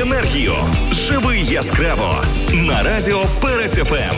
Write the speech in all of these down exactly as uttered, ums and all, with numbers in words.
енергію. Живи яскраво на радіо Перець еф ем.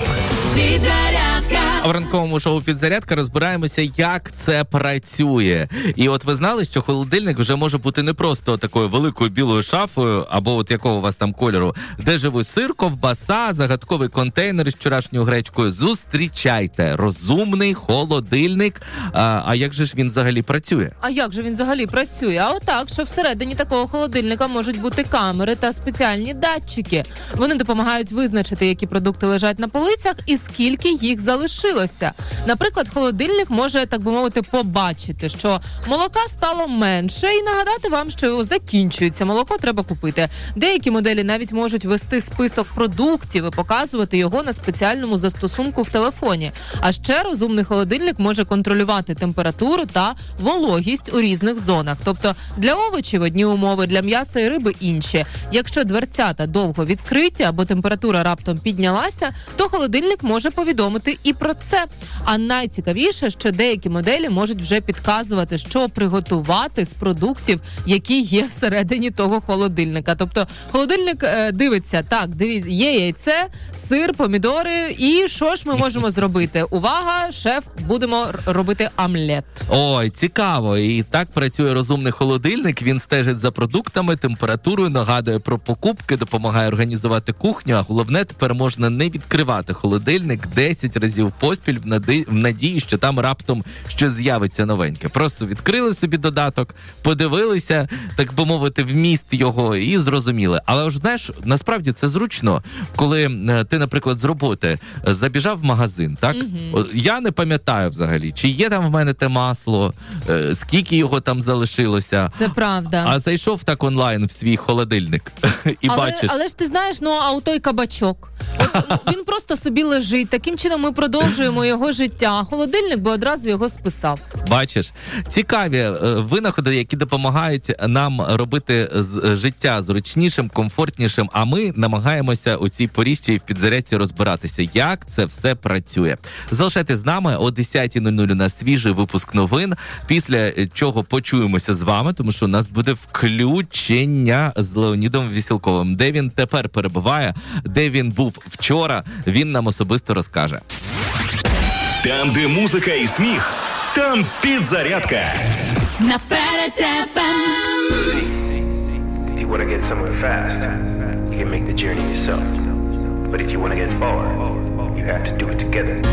Підзарядка. А в ранковому шоу «Підзарядка» розбираємося, як це працює. І от ви знали, що холодильник вже може бути не просто такою великою білою шафою, або от якого у вас там кольору, де живуть сир, ковбаса, загадковий контейнер із вчорашньою гречкою. Зустрічайте! Розумний холодильник. А, а як же ж він взагалі працює? А як же він взагалі працює? А отак, що всередині такого холодильника можуть бути камери та спеціальні датчики. Вони допомагають визначити, які продукти лежать на полицях і скільки їх залишилося. Наприклад, холодильник може, так би мовити, побачити, що молока стало менше і нагадати вам, що закінчується. Молоко треба купити. Деякі моделі навіть можуть вести список продуктів і показувати його на спеціальному застосунку в телефоні. А ще розумний холодильник може контролювати температуру та вологість у різних зонах. Тобто для овочів одні умови, для м'яса і риби інші. Якщо дверцята довго відкриті або температура раптом піднялася, то холодильник може повідомити і про це. А найцікавіше, що деякі моделі можуть вже підказувати, що приготувати з продуктів, які є всередині того холодильника. Тобто холодильник е, дивиться, так, диві, є яйце, сир, помідори, і що ж ми можемо зробити? Увага, шеф, будемо робити омлет. Ой, цікаво. І так працює розумний холодильник. Він стежить за продуктами, температурою, нагадує про покупки, допомагає організувати кухню, а головне, тепер можна не відкривати холодильник десять разів поспіль в, нади... в надії, що там раптом щось з'явиться новеньке. Просто відкрили собі додаток, подивилися, так би мовити, вміст його і зрозуміли. Але ж, знаєш, насправді це зручно, коли ти, наприклад, з роботи забіжав в магазин, так? Угу. Я не пам'ятаю взагалі, чи є там в мене те масло, скільки його там залишилося. Це правда. А зайшов так онлайн в свій холодильник і але, бачиш. Але ж ти знаєш, ну, а у той кабачок. От, він просто собі лежить. Таким чином ми продовжуємо його життя. А холодильник би одразу його списав. Бачиш, цікаві е, винаходи, які допомагають нам робити з, життя зручнішим, комфортнішим, а ми намагаємося у цій порі ще й в підзарядці розбиратися, як це все працює. Залишайтесь з нами о десята нуль нуль у нас свіжий випуск новин, після чого почуємося з вами, тому що у нас буде включення з Леонідом Вісілковим. Де він тепер перебуває, де він був вчора, він нам особисто розкаже. Там, де музика і сміх, там підзарядка. На Перець еф ем. If you want to get somewhere fast, you can make the journey yourself. But if you want to get far, you have to do it together.